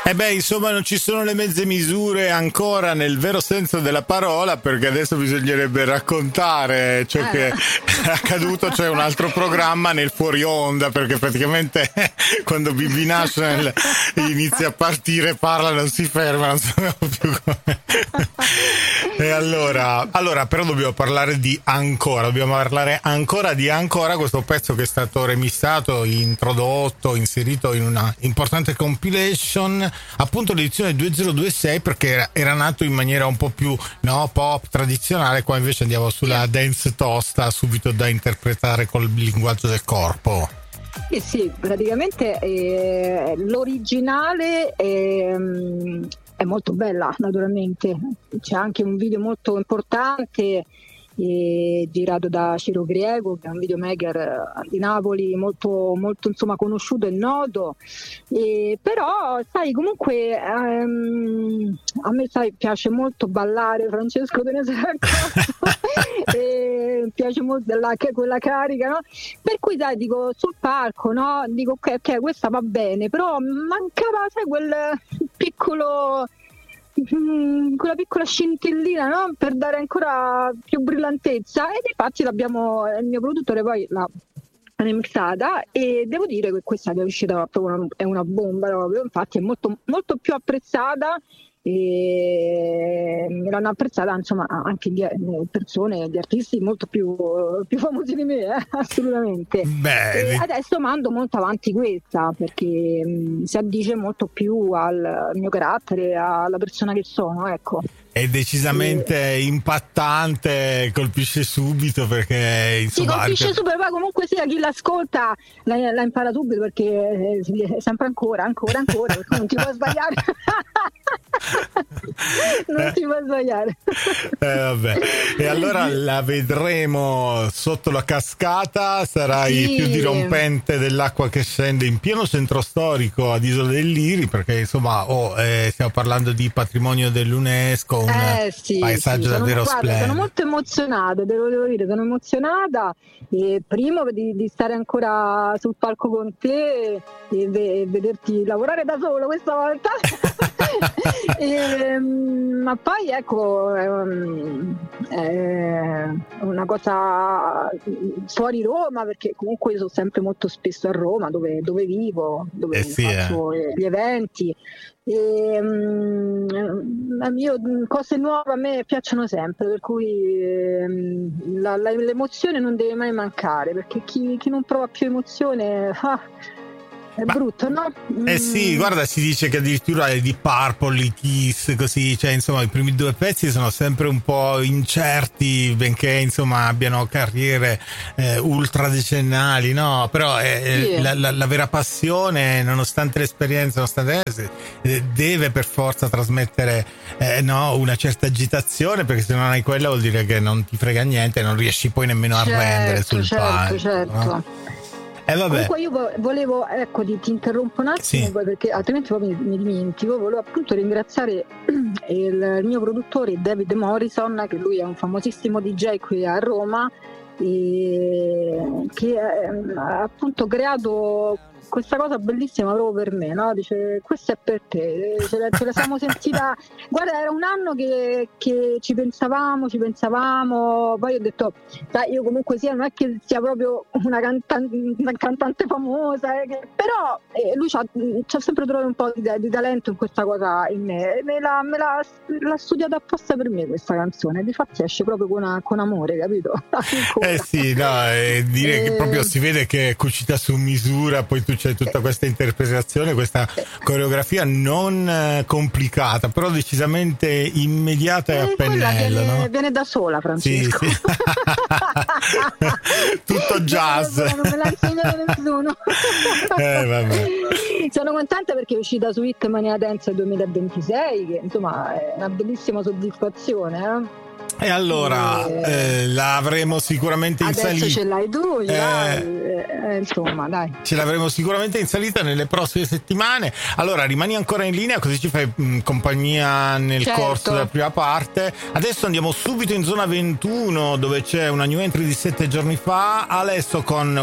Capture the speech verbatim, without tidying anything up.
Eh beh, insomma, non ci sono le mezze misure ancora nel vero senso della parola, perché adesso bisognerebbe raccontare ciò che è accaduto, cioè un altro programma nel fuori onda, perché praticamente quando Bibi National inizia a partire, parla, non si ferma, non sappiamo più come. E allora, allora, però dobbiamo parlare di ancora, dobbiamo parlare ancora di ancora, questo pezzo che è stato remissato, introdotto, inserito in una importante compilation, appunto l'edizione duemilaventisei, perché era, era nato in maniera un po' più no, pop tradizionale. Qua invece andiamo sulla dance tosta, subito da interpretare col linguaggio del corpo. Sì, sì, praticamente eh, l'originale è, è molto bella, naturalmente. C'è anche un video molto importante eh, girato da Ciro Griego, che è un videomaker di Napoli molto, molto insomma conosciuto e noto, eh, però sai comunque ehm, a me sai, piace molto ballare, Francesco te ne sei accorto? eh, piace molto la, quella carica, no? Per cui dai, dico sul palco, no? Dico ok, ok, questa va bene, però mancava sai quel piccolo quella piccola scintillina, no? Per dare ancora più brillantezza, ed infatti l'abbiamo, il mio produttore poi l'ha remixata e devo dire che questa che è uscita proprio una, è una bomba proprio, infatti è molto, molto più apprezzata e me l'hanno apprezzata insomma anche gli persone, gli artisti molto più, più famosi di me, eh? Assolutamente. Beh, e adesso mando molto avanti questa perché mh, si addice molto più al mio carattere, alla persona che sono, ecco. È decisamente e... impattante, colpisce subito perché insomma sì, colpisce anche... subito, poi comunque sia chi l'ascolta la, la impara subito perché è sempre ancora, ancora, ancora, perché non ti puoi sbagliare. non ti puoi sbagliare. Eh, vabbè. E allora la vedremo sotto la cascata, sarai sì. più dirompente dell'acqua che scende in pieno centro storico ad Isola del Liri, perché insomma oh, eh, stiamo parlando di patrimonio dell'UNESCO, un eh, sì, paesaggio sì. davvero sono, splendido. Sono molto emozionata, devo, devo dire, sono emozionata e primo di, di stare ancora sul palco con te e, e vederti lavorare da solo questa volta. e, ma poi ecco è, è una cosa fuori Roma, perché comunque io sono sempre molto spesso a Roma dove, dove vivo, dove eh sì, faccio eh. gli eventi. E, um, io cose nuove a me piacciono sempre, per cui um, la, la, l'emozione non deve mai mancare, perché chi, chi non prova più emozione ah, è Ma, brutto, no? Eh sì, guarda, si dice che addirittura i Deep Purple, i Kiss, così, cioè insomma i primi due pezzi sono sempre un po' incerti, benché insomma abbiano carriere eh, ultra decennali, no? Però eh, sì. la, la, la vera passione, nonostante l'esperienza, nonostante eh, deve per forza trasmettere eh, no, una certa agitazione, perché se non hai quella vuol dire che non ti frega niente, non riesci poi nemmeno certo, a rendere sul certo, palco. Certo. No? Eh, vabbè. Comunque io volevo, ecco, ti, ti interrompo un attimo, sì. perché altrimenti poi mi, mi dimentico. Volevo appunto ringraziare il, il mio produttore David Morrison, che lui è un famosissimo D J qui a Roma, e che ha appunto creato questa cosa bellissima proprio per me, no? Dice questo è per te, ce la, ce la siamo sentita, guarda era un anno che, che ci pensavamo, ci pensavamo, poi ho detto dai, io comunque sia non è che sia proprio una cantante, una cantante famosa, eh, che, però eh, lui ci ha sempre trovato un po' di, di talento in questa cosa in me, me, l'ha, me l'ha, l'ha studiata apposta per me questa canzone, difatti esce proprio con, con amore, capito? Eh sì, no, eh, dire eh, che proprio si vede che è cucita su misura, poi tu c'è tutta questa interpretazione, questa coreografia non eh, complicata, però decisamente immediata e, e a pennello, viene, no? Viene da sola, Francesco. Sì, sì. Tutto jazz. Non me l'ha insegnato nessuno. eh, vabbè. Sono contenta perché è uscita su Hitmania Dance duemilaventisei, che insomma è una bellissima soddisfazione, eh? E allora eh, la avremo sicuramente in adesso salita. Adesso ce l'hai tu, eh, dai, eh, insomma, dai. Ce l'avremo sicuramente in salita nelle prossime settimane. Allora rimani ancora in linea, così ci fai mh, compagnia nel certo. corso della prima parte. Adesso andiamo subito in zona ventuno, dove c'è una new entry di sette giorni fa, Alesso con